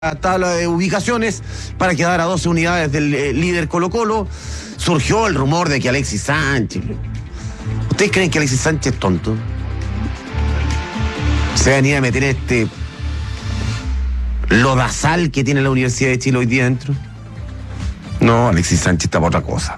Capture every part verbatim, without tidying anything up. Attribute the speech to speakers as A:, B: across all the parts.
A: tabla de ubicaciones para quedar a doce unidades del eh, líder Colo-Colo. Surgió el rumor de que Alexis Sánchez... ¿Ustedes creen que Alexis Sánchez es tonto? Se va a venir a meter este lodazal que tiene la Universidad de Chile hoy día dentro. No, Alexis Sánchez está para otra cosa.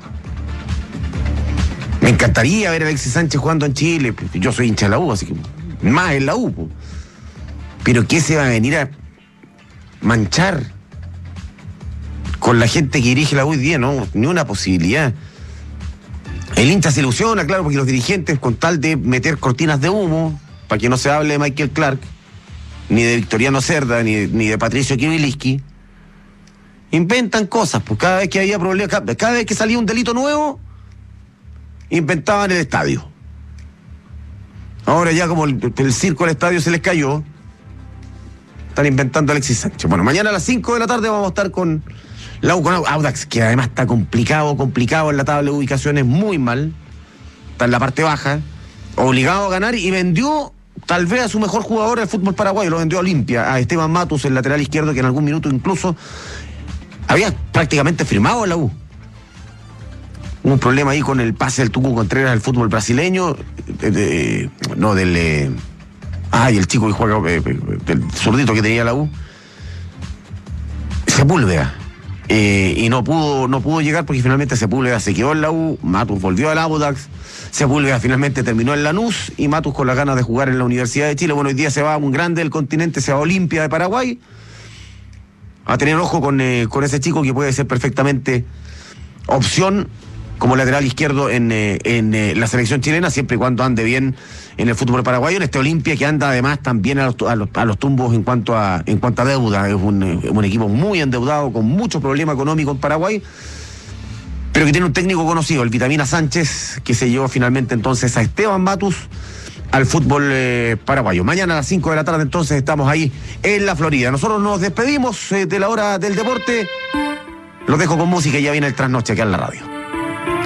A: Me encantaría ver a Alexis Sánchez jugando en Chile. Yo soy hincha de la U, así que más en la U. Pero ¿qué se va a venir a manchar con la gente que dirige la U hoy día? No, ni una posibilidad. El hincha se ilusiona, claro, porque los dirigentes, con tal de meter cortinas de humo, para que no se hable de Michael Clark, ni de Victoriano Cerda, ni de, ni de Patricio Kibiliski, inventan cosas, pues cada vez que había problemas, cada, cada vez que salía un delito nuevo, inventaban el estadio. Ahora ya como el, el circo al estadio se les cayó, están inventando a Alexis Sánchez. Bueno, mañana a las cinco de la tarde vamos a estar con la U, con Audax, que además está complicado, complicado en la tabla de ubicaciones, muy mal. Está en la parte baja, obligado a ganar, y vendió tal vez a su mejor jugador del fútbol paraguayo, lo vendió a Olimpia, a Esteban Matus, el lateral izquierdo, que en algún minuto incluso había prácticamente firmado en la U. Hubo un problema ahí con el pase del Tucu Contreras del fútbol brasileño, de, de, no, del... Eh, ay, el chico que juega, eh, el zurdito que tenía la U, Sepúlveda, eh, y no pudo no pudo llegar porque finalmente Sepúlveda se quedó en la U, Matus volvió al Audax, Sepúlveda finalmente terminó en Lanús, y Matus con las ganas de jugar en la Universidad de Chile. Bueno, hoy día se va a un grande del continente, se va a Olimpia de Paraguay, a tener ojo con, eh, con ese chico que puede ser perfectamente opción como lateral izquierdo en, eh, en eh, la selección chilena, siempre y cuando ande bien en el fútbol paraguayo, en este Olimpia que anda además también a los, a los, a los tumbos en cuanto a en cuanto a deuda. Es un, eh, un equipo muy endeudado, con mucho problema económico en Paraguay, pero que tiene un técnico conocido, el Vitamina Sánchez, que se llevó finalmente entonces a Esteban Matus al fútbol eh, paraguayo. Mañana a las cinco de la tarde entonces estamos ahí en la Florida. Nosotros nos despedimos eh, de la hora del deporte. Los dejo con música y ya viene el trasnoche acá en la radio.